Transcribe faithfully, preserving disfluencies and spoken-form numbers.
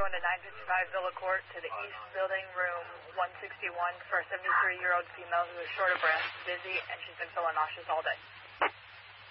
going to nine fifty-five Villa Court to the East Building, room one sixty-one, for a seventy-three-year-old female who is short of breath, dizzy, and she's been feeling nauseous all day.